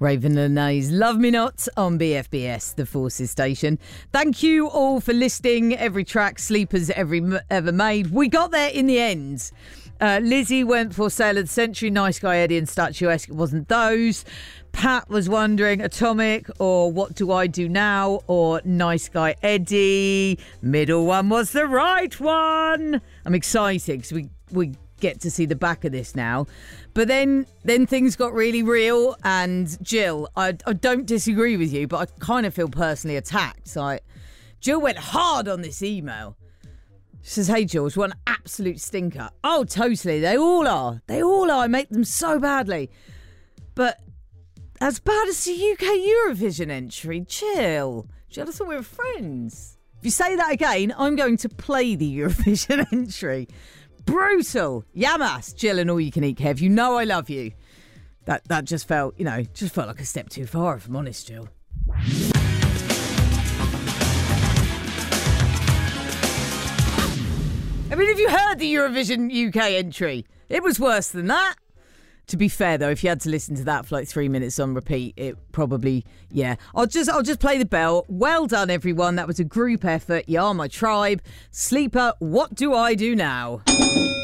Raven and Nays, Love Me Not on BFBS, the Forces station. Thank you all for listing every track Sleepers ever made. We got there in the end. Lizzie went for Sale of the Century, Nice Guy Eddie and Statuesque. It wasn't those. Pat was wondering Atomic or What Do I Do Now or Nice Guy Eddie. Middle one was the right one. I'm excited because we get to see the back of this now. But then things got really real. And Jill, I don't disagree with you, but I kind of feel personally attacked. Jill went hard on this email. She says, hey, George, what an absolute stinker. Oh, totally. They all are. I make them so badly. But as bad as the UK Eurovision entry, chill. Jill, I thought we were friends. If you say that again, I'm going to play the Eurovision entry. Brutal. Yamas, Jill and All You Can Eat Kev. You know I love you. That just felt, like a step too far, if I'm honest, Jill. I mean, have you heard the Eurovision UK entry? It was worse than that. To be fair, though, if you had to listen to that for like 3 minutes on repeat, it probably, yeah. I'll just play the bell. Well done, everyone. That was a group effort. You are my tribe. Sleeper, what do I do now?